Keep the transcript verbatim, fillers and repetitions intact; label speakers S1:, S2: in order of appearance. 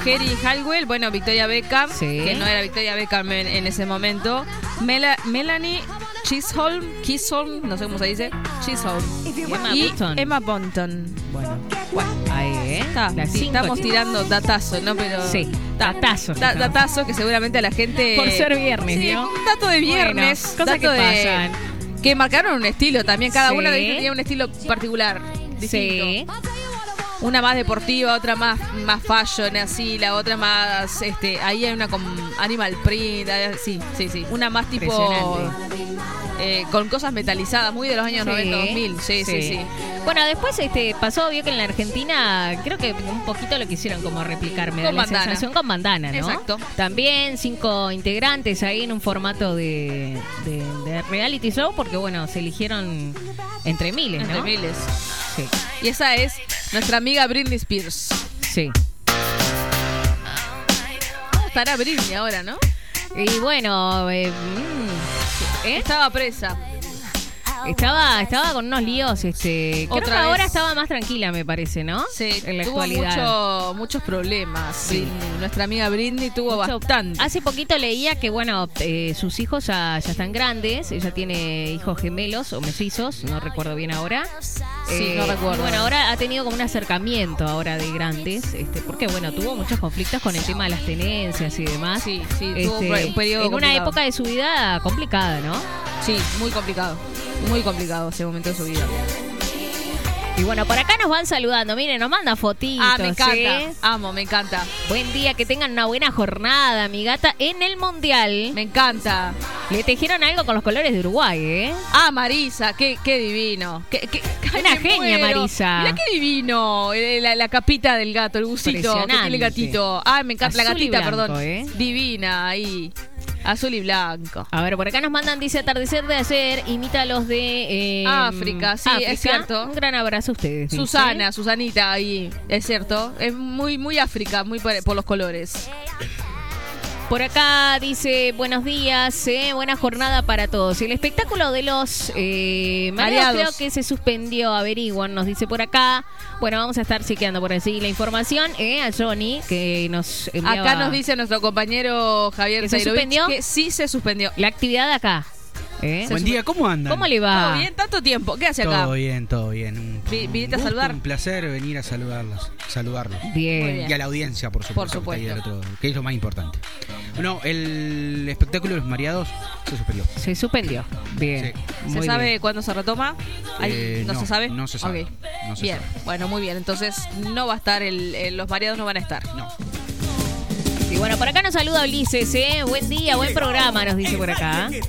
S1: Geri Halliwell, bueno, Victoria Beckham,
S2: Sí.
S1: que no era Victoria Beckham en, en ese momento. Mela- Melanie Chisholm, Chisholm, no sé cómo se dice, Chisholm.
S2: Emma
S1: y
S2: Bunton.
S1: Emma Bunton.
S2: Bueno,
S1: Bueno,
S2: ahí, ¿eh?
S1: está,
S2: Las
S1: sí,
S2: cinco
S1: estamos
S2: chicas.
S1: tirando datazo, ¿no? Pero
S2: Sí, datazos.
S1: da-
S2: estamos.
S1: datazo que seguramente a la gente...
S2: Por ser viernes,
S1: Sí,
S2: ¿no?
S1: un dato de viernes.
S2: Bueno, cosas que
S1: dato de-
S2: pasan.
S1: Que marcaron un estilo también. Cada
S2: Sí.
S1: una de ellas tenía un estilo particular, distinto.
S2: Sí.
S1: Una más deportiva, otra más, más fashion, así, la otra más, este, ahí hay una con animal print, eh, sí, sí, sí. Una más tipo
S2: Impresionante.
S1: eh, con cosas metalizadas, muy de los años
S2: Sí.
S1: noventa, dos mil, sí, sí, sí.
S2: Bueno, después este pasó, vio que en la Argentina creo que un poquito lo quisieron como replicar, me da
S1: Con
S2: la
S1: bandana.
S2: sensación, con bandana, ¿no?
S1: Exacto.
S2: También cinco integrantes ahí en un formato de, de, de reality show, porque bueno, se eligieron entre miles,
S1: Entre
S2: ¿no?
S1: miles.
S2: Sí,
S1: Y esa es nuestra amiga Britney Spears.
S2: sí.
S1: ¿Cómo estará Britney ahora, no?
S2: Y bueno, eh, mm, ¿eh?
S1: Estaba presa.
S2: estaba estaba con unos líos, este, creo
S1: Otra
S2: que ahora
S1: vez.
S2: estaba más tranquila, me parece, ¿no?
S1: Sí,
S2: En la
S1: tuvo
S2: actualidad.
S1: mucho- muchos problemas.
S2: Sí.
S1: Britney. Nuestra amiga Britney tuvo
S2: Mucho-
S1: bastante.
S2: Hace poquito leía que, bueno, eh, sus hijos ya, ya están grandes. Ella tiene hijos gemelos o mellizos, no recuerdo bien ahora.
S1: Sí, no recuerdo.
S2: y bueno, ahora ha tenido como un acercamiento ahora de grandes, este, porque, bueno, tuvo muchos conflictos con el tema de las tenencias y demás.
S1: Sí, sí,
S2: Este,
S1: tuvo un per- un periodo
S2: en una
S1: complicado.
S2: época de su vida complicada, ¿no?
S1: Sí, muy complicado. Muy complicado ese momento de su vida.
S2: Y bueno, por acá nos van saludando. Miren, nos manda fotitos.
S1: Ah, me encanta.
S2: ¿eh?
S1: Amo, me encanta.
S2: Buen día, que tengan una buena jornada, mi gata, en el Mundial.
S1: Me encanta.
S2: Le tejieron algo con los colores de Uruguay, ¿eh?
S1: Ah, Marisa, qué, qué divino. Qué, qué- ay,
S2: Una
S1: me
S2: genia,
S1: muero.
S2: Marisa.
S1: Mirá qué divino. eh, La, la capita del gato, el busito que
S2: Impresionante.
S1: tiene el gatito. Ah, me encanta. La
S2: Azul y
S1: gatita,
S2: blanco,
S1: perdón.
S2: ¿eh?
S1: Divina, ahí. Azul y blanco.
S2: A ver, por acá nos mandan, dice atardecer de ayer, imita a los de eh,
S1: África, sí, es cierto.
S2: Un gran abrazo a ustedes. dice.
S1: Susana, Susanita, ahí. Es cierto. Es muy, muy África, muy por, por los colores.
S2: Por acá dice, buenos días, eh, buena jornada para todos. El espectáculo de los eh, mareados creo
S1: Mareados.
S2: que se suspendió, averiguan, nos dice por acá. Bueno, vamos a estar chequeando por así la información eh, a Johnny, que nos enviaba
S1: Acá nos dice nuestro compañero Javier
S2: ¿Que se
S1: Zairovich
S2: suspendió?
S1: que sí se suspendió.
S2: la actividad de acá. ¿eh?
S3: Buen día, ¿cómo andan?
S2: ¿Cómo le va?
S1: ¿Todo bien? ¿Tanto tiempo? ¿Qué hace acá?
S3: Todo bien, todo bien. Un,
S1: Vi-
S3: un
S1: viniste a
S3: gusto,
S1: saludar.
S3: Un placer venir a saludarlos. saludarlos.
S2: Bien.
S1: Muy bien.
S3: Y a la audiencia, por supuesto.
S1: Por
S3: que está ahí
S1: supuesto.
S3: del otro- que es lo más importante. Bueno, el espectáculo de los mareados se suspendió.
S2: Se suspendió. Bien.
S3: Sí.
S2: Muy
S1: ¿Se sabe
S2: bien.
S1: cuándo se retoma? Ahí,
S3: Eh,
S1: ¿no,
S3: no,
S1: se sabe?
S3: no se sabe.
S1: Ok.
S3: No se
S1: bien,
S3: sabe.
S1: bueno, muy bien. Entonces no va a estar, el, el- los mareados no van a estar.
S3: No.
S2: Y bueno, por acá nos saluda Ulises, ¿eh? Buen día, buen programa, nos dice por acá.